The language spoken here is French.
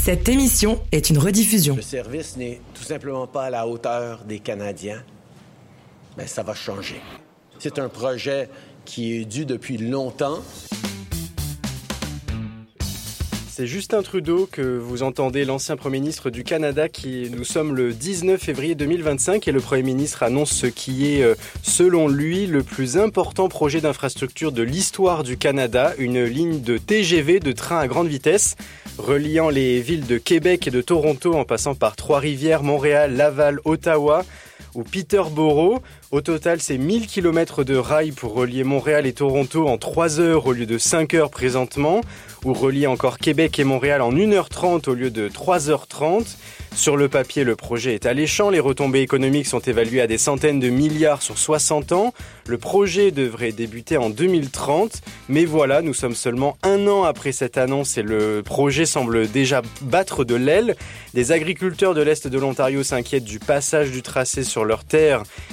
Cette émission est une rediffusion. Le service n'est tout simplement pas à la hauteur des Canadiens. Mais ça va changer. C'est un projet qui est dû depuis longtemps. C'est Justin Trudeau que vous entendez, l'ancien Premier ministre du Canada. Nous sommes le 19 février 2025 et le Premier ministre annonce ce qui est, selon lui, le plus important projet d'infrastructure de l'histoire du Canada, une ligne de TGV, de train à grande vitesse, reliant les villes de Québec et de Toronto en passant par Trois-Rivières, Montréal, Laval, Ottawa ou Peterborough. Au total, c'est 1000 km de rails pour relier Montréal et Toronto en 3 heures au lieu de 5 heures présentement, ou relier encore Québec et Montréal en 1h30 au lieu de 3h30. Sur le papier, le projet est alléchant. Les retombées économiques sont évaluées à des centaines de milliards sur 60 ans. Le projet devrait débuter en 2030. Mais voilà, nous sommes seulement 1 an après cette annonce et le projet semble déjà battre de l'aile. Des agriculteurs de l'Est de l'Ontario s'inquiètent du passage du tracé sur leurs terres